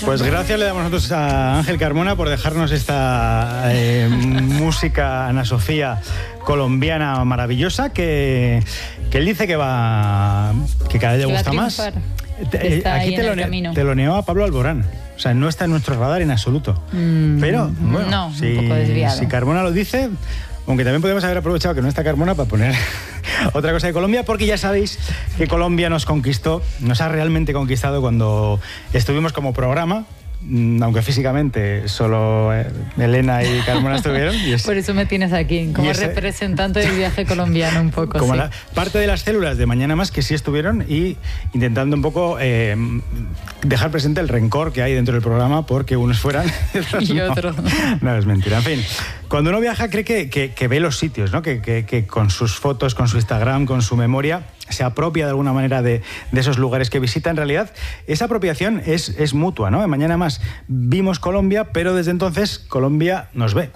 Pues gracias le damos nosotros a Ángel Carmona por dejarnos esta música Ana Sofía colombiana maravillosa que él dice que cada vez le gusta más. Aquí teloneó a Pablo Alborán. O sea, no está en nuestro radar en absoluto. Pero, bueno, no, un poco desviado. Si Carmona lo dice, aunque también podemos haber aprovechado que no está Carmona para poner otra cosa de Colombia, porque ya sabéis que Colombia nos ha realmente conquistado cuando estuvimos como programa. Aunque físicamente solo Elena y Carmona estuvieron. Por eso me tienes aquí, como representante del viaje colombiano un poco. Como parte de las células de Mañana Más que sí estuvieron y intentando un poco dejar presente el rencor que hay dentro del programa porque unos fueran y otros no. No, es mentira. En fin, cuando uno viaja cree que ve los sitios, ¿no? Que con sus fotos, con su Instagram, con su memoria se apropia de alguna manera de esos lugares que visita. En realidad, esa apropiación es mutua, ¿no? En Mañana Más vimos Colombia, pero desde entonces Colombia nos ve.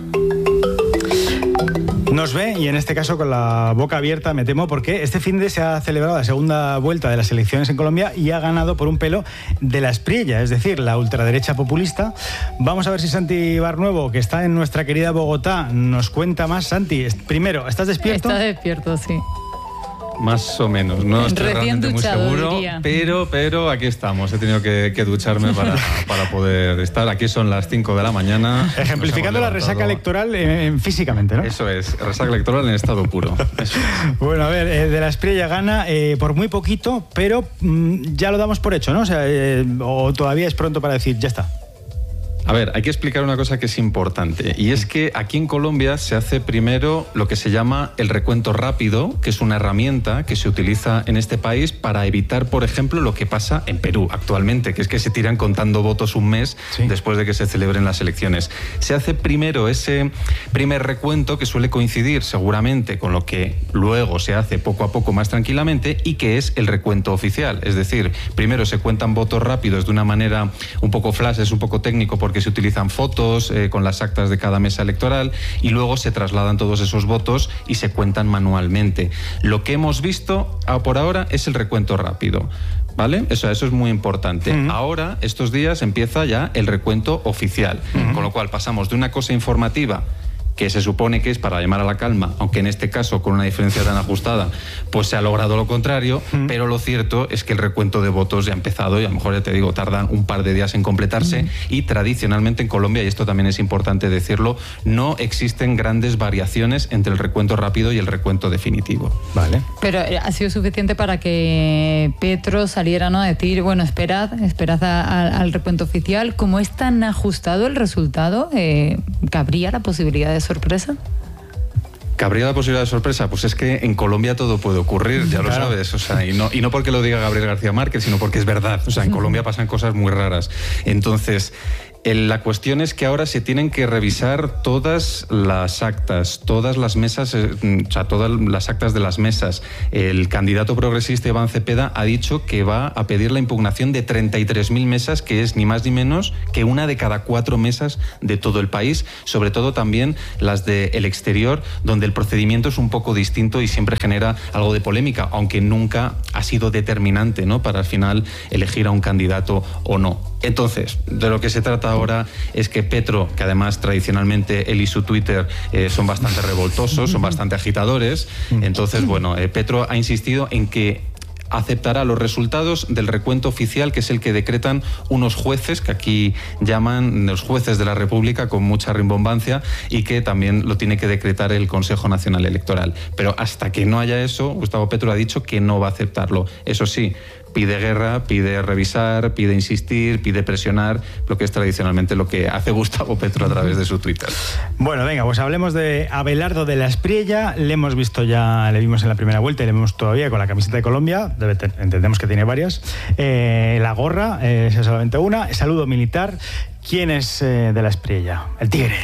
Nos ve, y en este caso con la boca abierta, me temo, porque este finde se ha celebrado la segunda vuelta de las elecciones en Colombia y ha ganado por un pelo de la Espriella, es decir, la ultraderecha populista. Vamos a ver si Santi Barnuevo, que está en nuestra querida Bogotá, nos cuenta más. Santi, primero, ¿estás despierto? Está despierto, sí. Más o menos, no estoy realmente duchado, muy seguro, diría. pero aquí estamos. He tenido que ducharme para poder estar. Aquí son las 5 de la mañana. Ejemplificando la resaca electoral físicamente, ¿no? Eso es, resaca electoral en estado puro. Eso es. Bueno, a ver, de la Espriella gana por muy poquito, pero ya lo damos por hecho, ¿no? O sea, o todavía es pronto para decir, ya está. A ver, hay que explicar una cosa que es importante, y es que aquí en Colombia se hace primero lo que se llama el recuento rápido, que es una herramienta que se utiliza en este país para evitar, por ejemplo, lo que pasa en Perú actualmente, que es que se tiran contando votos un mes después de que se celebren las elecciones. Se hace primero ese primer recuento, que suele coincidir seguramente con lo que luego se hace poco a poco más tranquilamente, y que es el recuento oficial. Es decir, primero se cuentan votos rápidos de una manera un poco flash, es un poco técnico porque se utilizan fotos con las actas de cada mesa electoral, y luego se trasladan todos esos votos y se cuentan manualmente. Lo que hemos visto por ahora es el recuento rápido, ¿vale? Eso es muy importante. Ahora, estos días, empieza ya el recuento oficial, con lo cual pasamos de una cosa informativa que se supone que es para llamar a la calma, aunque en este caso con una diferencia tan ajustada, pues se ha logrado lo contrario, pero lo cierto es que el recuento de votos ya ha empezado y a lo mejor, ya te digo, tardan un par de días en completarse, y tradicionalmente en Colombia, y esto también es importante decirlo, no existen grandes variaciones entre el recuento rápido y el recuento definitivo. Vale. Pero ha sido suficiente para que Petro saliera, ¿no?, a decir, bueno, esperad al recuento oficial. Como es tan ajustado el resultado, ¿cabría la posibilidad de sorpresa? ¿Cabría la posibilidad de sorpresa? Pues es que en Colombia todo puede ocurrir, ya lo sabes. O sea, y no porque lo diga Gabriel García Márquez, sino porque es verdad. O sea, en Colombia pasan cosas muy raras. Entonces, la cuestión es que ahora se tienen que revisar todas las actas, todas las mesas, o sea, todas las actas de las mesas. El candidato progresista Iván Cepeda ha dicho que va a pedir la impugnación de 33.000 mesas, que es ni más ni menos que una de cada 4 mesas de todo el país, sobre todo también las del exterior, donde el procedimiento es un poco distinto y siempre genera algo de polémica, aunque nunca ha sido determinante, ¿no?, para al final elegir a un candidato o no. Entonces, de lo que se trata ahora es que Petro, que además tradicionalmente él y su Twitter son bastante revoltosos, son bastante agitadores, entonces, bueno, Petro ha insistido en que aceptará los resultados del recuento oficial, que es el que decretan unos jueces, que aquí llaman los jueces de la República con mucha rimbombancia, y que también lo tiene que decretar el Consejo Nacional Electoral. Pero hasta que no haya eso, Gustavo Petro ha dicho que no va a aceptarlo. Eso sí, pide guerra, pide revisar, pide insistir, pide presionar, lo que es tradicionalmente lo que hace Gustavo Petro a través de su Twitter. Bueno, venga, pues hablemos de Abelardo de la Espriella. Le hemos visto ya, le vimos en la primera vuelta y le vemos todavía con la camiseta de Colombia, entendemos que tiene varias. La gorra, es solamente una. Saludo militar. ¿Quién es de la Espriella? El tigre.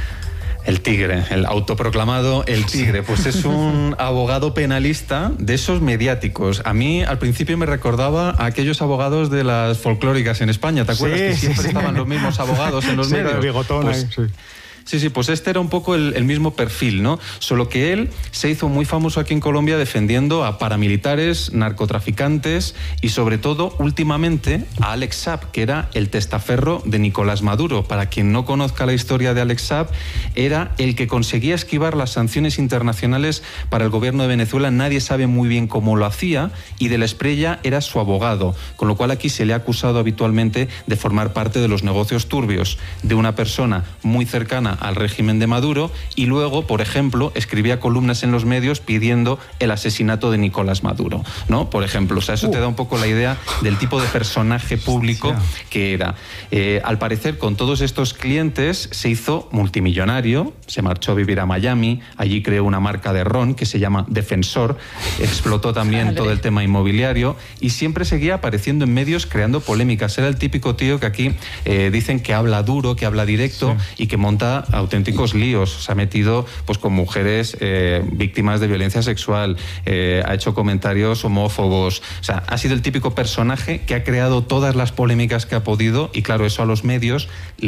El tigre, el autoproclamado El Tigre, pues es un abogado penalista de esos mediáticos. A mí al principio me recordaba a aquellos abogados de las folclóricas en España, ¿te acuerdas? Que siempre estaban los mismos abogados en los medios. Bigotón, pues, sí. Sí, pues este era un poco el mismo perfil, ¿no? Solo que él se hizo muy famoso aquí en Colombia defendiendo a paramilitares, narcotraficantes y sobre todo últimamente a Alex Saab, que era el testaferro de Nicolás Maduro. Para quien no conozca la historia de Alex Saab, era el que conseguía esquivar las sanciones internacionales para el gobierno de Venezuela. Nadie sabe muy bien cómo lo hacía y de la Espriella era su abogado, con lo cual aquí se le ha acusado habitualmente de formar parte de los negocios turbios de una persona muy cercana al régimen de Maduro y luego, por ejemplo, escribía columnas en los medios pidiendo el asesinato de Nicolás Maduro, ¿no? Por ejemplo, o sea, eso te da un poco la idea del tipo de personaje público que era. Al parecer, con todos estos clientes se hizo multimillonario, se marchó a vivir a Miami, allí creó una marca de ron que se llama Defensor, explotó también todo el tema inmobiliario y siempre seguía apareciendo en medios creando polémicas. Era el típico tío que aquí dicen que habla duro, que habla directo y que monta auténticos líos. Se ha metido pues con mujeres víctimas de violencia sexual, ha hecho comentarios homófobos. O sea, ha sido el típico personaje que ha creado todas las polémicas que ha podido y claro, eso a los medios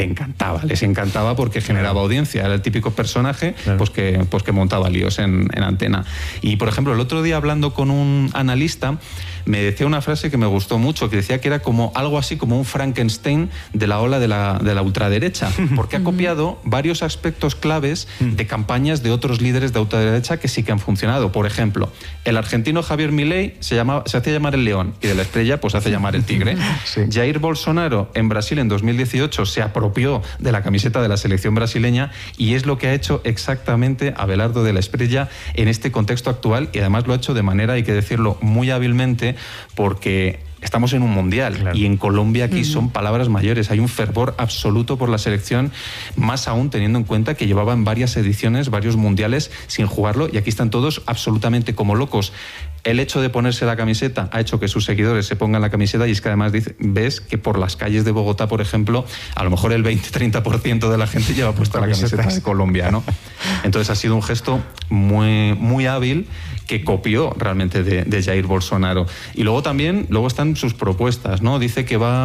les encantaba porque generaba audiencia. Era el típico personaje pues que montaba líos en antena. Y por ejemplo, el otro día hablando con un analista me decía una frase que me gustó mucho, que decía que era como algo así como un Frankenstein de la ola de la ultraderecha, porque ha copiado varios aspectos claves de campañas de otros líderes de ultraderecha que sí que han funcionado. Por ejemplo, el argentino Javier Milei se hacía llamar el león y de la Espriella pues se hace llamar el tigre. Jair Bolsonaro en Brasil en 2018 se apropió de la camiseta de la selección brasileña y es lo que ha hecho exactamente Abelardo de la Espriella en este contexto actual y además lo ha hecho de manera, hay que decirlo, muy hábilmente porque estamos en un mundial y en Colombia aquí son palabras mayores. Hay un fervor absoluto por la selección, más aún teniendo en cuenta que llevaban varias ediciones, varios mundiales sin jugarlo y aquí están todos absolutamente como locos. El hecho de ponerse la camiseta ha hecho que sus seguidores se pongan la camiseta y es que además ves que por las calles de Bogotá, por ejemplo, a lo mejor el 20-30% de la gente lleva puesta la camiseta de Colombia, ¿no? Entonces ha sido un gesto muy, muy hábil que copió realmente de Jair Bolsonaro. Y luego están sus propuestas, ¿no? Dice que va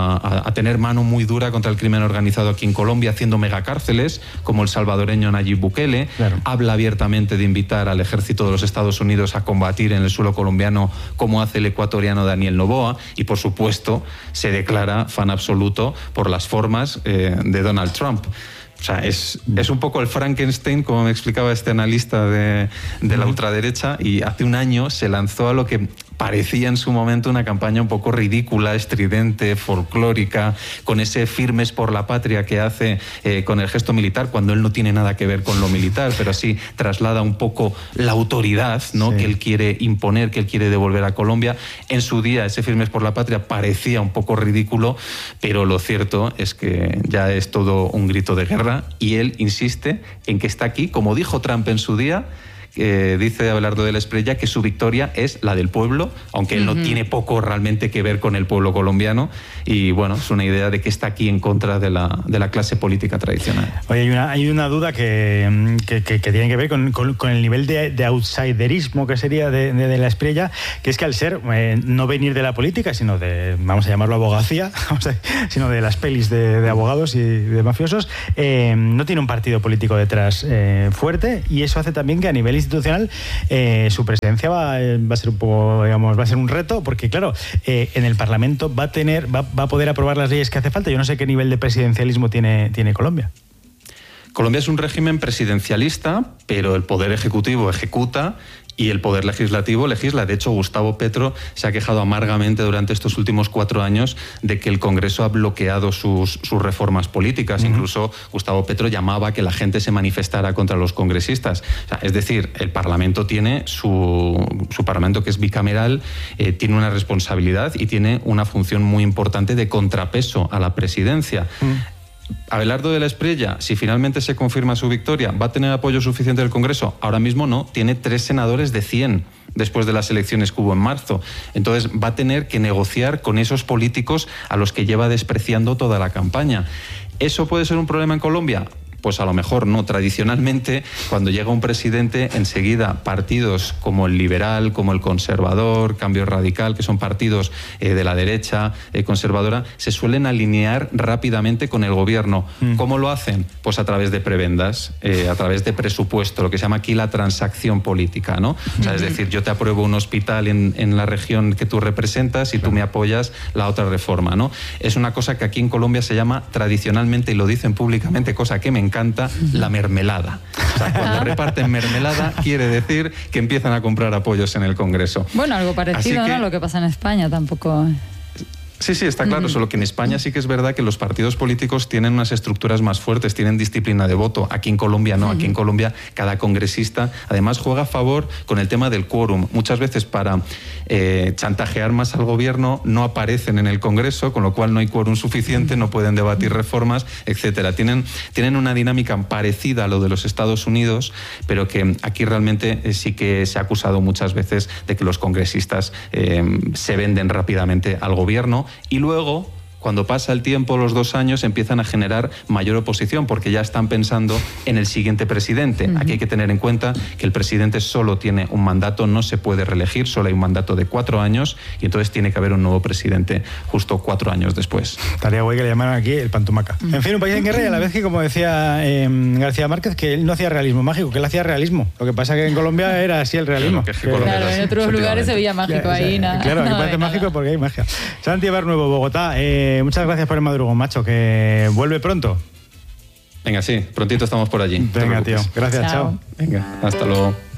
a tener mano muy dura contra el crimen organizado aquí en Colombia, haciendo megacárceles, como el salvadoreño Nayib Bukele. Habla abiertamente de invitar al ejército de los Estados Unidos a combatir en el suelo colombiano, como hace el ecuatoriano Daniel Noboa, y por supuesto se declara fan absoluto por las formas de Donald Trump. O sea, es un poco el Frankenstein, como me explicaba este analista de la ultraderecha, y hace un año se lanzó a lo que parecía en su momento una campaña un poco ridícula, estridente, folclórica, con ese firmes por la patria que hace con el gesto militar, cuando él no tiene nada que ver con lo militar, pero sí traslada un poco la autoridad, ¿no? Que él quiere imponer, que él quiere devolver a Colombia. En su día ese firmes por la patria parecía un poco ridículo, pero lo cierto es que ya es todo un grito de guerra y él insiste en que está aquí, como dijo Trump en su día. Dice Abelardo de la Espriella que su victoria es la del pueblo, aunque él no tiene poco realmente que ver con el pueblo colombiano y bueno, es una idea de que está aquí en contra de la clase política tradicional. Oye, hay una duda que tiene que ver con el nivel de outsiderismo que sería de la Espriella, que es que al ser no venir de la política, sino de, vamos a llamarlo abogacía, sino de las pelis de abogados y de mafiosos, no tiene un partido político detrás fuerte y eso hace también que a nivel institucional su presidencia va a ser un poco, digamos, va a ser un reto porque claro, en el Parlamento va a poder aprobar las leyes que hace falta. Yo no sé qué nivel de presidencialismo tiene Colombia. Colombia es un régimen presidencialista, pero el poder ejecutivo ejecuta y el poder legislativo legisla. De hecho, Gustavo Petro se ha quejado amargamente durante estos últimos 4 años de que el Congreso ha bloqueado sus reformas políticas. Incluso Gustavo Petro llamaba a que la gente se manifestara contra los congresistas. O sea, es decir, el Parlamento tiene su Parlamento, que es bicameral, tiene una responsabilidad y tiene una función muy importante de contrapeso a la presidencia. Abelardo de la Espriella, si finalmente se confirma su victoria, ¿va a tener apoyo suficiente del Congreso? Ahora mismo no, tiene 3 senadores de 100 después de las elecciones que hubo en marzo. Entonces va a tener que negociar con esos políticos a los que lleva despreciando toda la campaña. ¿Eso puede ser un problema en Colombia? Pues a lo mejor no. Tradicionalmente, cuando llega un presidente, enseguida partidos como el liberal, como el conservador, Cambio Radical, que son partidos de la derecha conservadora, se suelen alinear rápidamente con el gobierno. ¿Cómo lo hacen? Pues a través de prebendas, a través de presupuesto, lo que se llama aquí la transacción política, ¿no? O sea, es decir, yo te apruebo un hospital en la región que tú representas y tú me apoyas la otra reforma, ¿no? Es una cosa que aquí en Colombia se llama tradicionalmente, y lo dicen públicamente, cosa que me encanta, la mermelada. O sea, cuando reparten mermelada quiere decir que empiezan a comprar apoyos en el Congreso. Bueno, algo parecido, ¿no? Lo que pasa en España tampoco... Sí, está claro, solo que en España sí que es verdad que los partidos políticos tienen unas estructuras más fuertes, tienen disciplina de voto. Aquí en Colombia no, aquí en Colombia cada congresista además juega a favor con el tema del quórum. Muchas veces para chantajear más al gobierno no aparecen en el Congreso, con lo cual no hay quórum suficiente, no pueden debatir reformas, etcétera. Tienen una dinámica parecida a lo de los Estados Unidos, pero que aquí realmente sí que se ha acusado muchas veces de que los congresistas se venden rápidamente al gobierno. Y luego, cuando pasa el tiempo, los 2 años, empiezan a generar mayor oposición porque ya están pensando en el siguiente presidente. Aquí hay que tener en cuenta que el presidente solo tiene un mandato, no se puede reelegir, solo hay un mandato de 4 años y entonces tiene que haber un nuevo presidente justo 4 años después. Estaría guay que le llamaran aquí el pantumaca. En fin, un país en guerra y a la vez que, como decía García Márquez, que él no hacía realismo mágico, que él hacía realismo. Lo que pasa es que en Colombia era así el realismo. Claro, en otros lugares se veía mágico, ahí nada. Claro, aquí parece mágico porque hay magia. Santi Barnuevo, Bogotá. Muchas gracias por el madrugón, macho, que vuelve pronto. Venga, sí, prontito estamos por allí. Venga, tío. Gracias, chao. Venga, hasta luego.